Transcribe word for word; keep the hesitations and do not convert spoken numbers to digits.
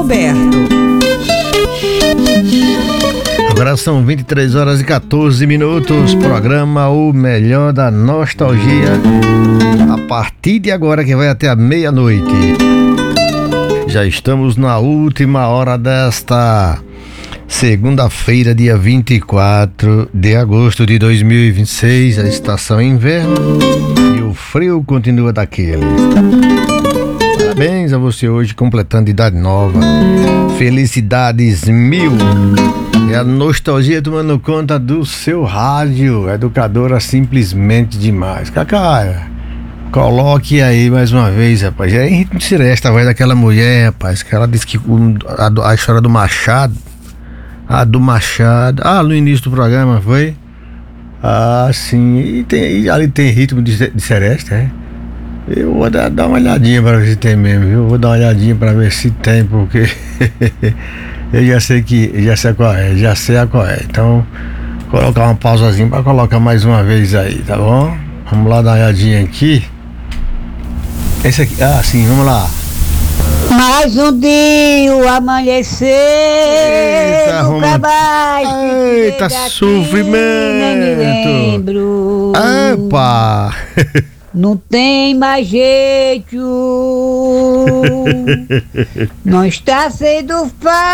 Roberto. Agora são vinte e três horas e quatorze minutos. Programa O Melhor da Nostalgia. A partir de agora, que vai até a meia-noite. Já estamos na última hora desta segunda-feira, dia vinte e quatro de agosto de dois mil e vinte e seis. A estação inverno e o frio continua daquele. Parabéns a você hoje, completando idade nova. Felicidades mil. É a nostalgia tomando conta do seu rádio. Educadora simplesmente demais. Cacá, coloque aí mais uma vez, rapaz. É em ritmo de seresta, a voz daquela mulher, rapaz, que ela disse que a, a história do Machado. A do Machado. Ah, no início do programa, foi? Ah, sim. E, tem, e ali tem ritmo de, de seresta, é? Eu vou dar, dar uma olhadinha pra ver se tem mesmo, viu? Vou dar uma olhadinha pra ver se tem, porque eu já sei que, já sei qual é, já sei a qual é. Então, colocar uma pausazinha pra colocar mais uma vez aí, tá bom? Vamos lá dar uma olhadinha aqui. Esse aqui, ah, sim, vamos lá. Mais um dia, o amanhecer. Eita, nunca mais. Eita, sofrimento. Nem me lembro. Epa! Não tem mais jeito. Não está sendo fácil.